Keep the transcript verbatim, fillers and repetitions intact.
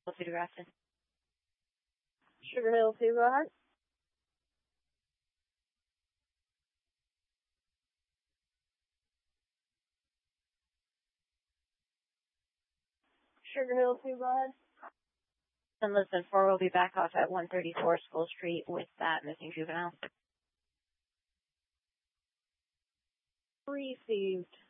two to Grafton. Sugar Hill two, go ahead. Sugar Hill two, go ahead. And listen, four will be back off at one thirty-four School Street with that missing juvenile. Received.